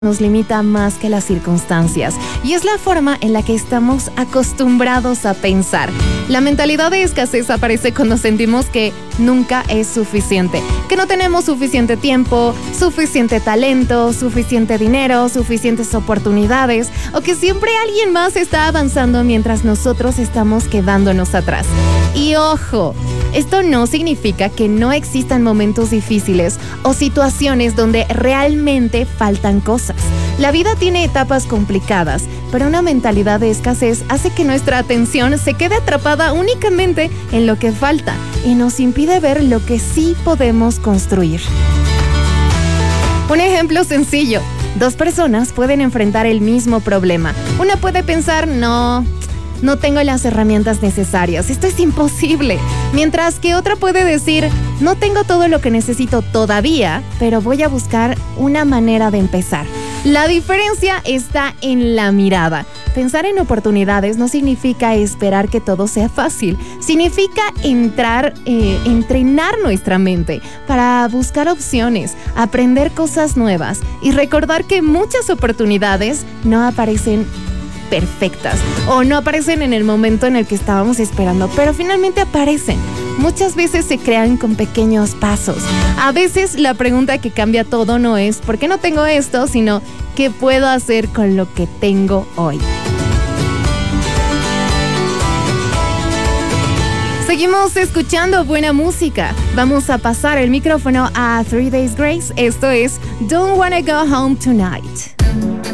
nos limita más que las circunstancias, y es la forma en la que estamos acostumbrados a pensar. La mentalidad de escasez aparece cuando sentimos que nunca es suficiente, que no tenemos suficiente tiempo, suficiente talento, suficiente dinero, suficientes oportunidades, o que siempre alguien más está avanzando mientras nosotros estamos quedándonos atrás. Y ojo, esto no significa que no existan momentos difíciles o situaciones donde realmente faltan cosas. La vida tiene etapas complicadas, pero una mentalidad de escasez hace que nuestra atención se quede atrapada únicamente en lo que falta y nos impide ver lo que sí podemos construir. Un ejemplo sencillo: 2 personas pueden enfrentar el mismo problema. Una puede pensar, no tengo las herramientas necesarias, esto es imposible. Mientras que otra puede decir, no tengo todo lo que necesito todavía, pero voy a buscar una manera de empezar. La diferencia está en la mirada. Pensar en oportunidades no significa esperar que todo sea fácil. Significa entrenar nuestra mente para buscar opciones, aprender cosas nuevas y recordar que muchas oportunidades no aparecen perfectas o no aparecen en el momento en el que estábamos esperando, pero finalmente aparecen. Muchas veces se crean con pequeños pasos. A veces la pregunta que cambia todo no es ¿por qué no tengo esto?, sino ¿qué puedo hacer con lo que tengo hoy? Seguimos escuchando buena música. Vamos a pasar el micrófono a 3 Days Grace. Esto es Don't Wanna Go Home Tonight.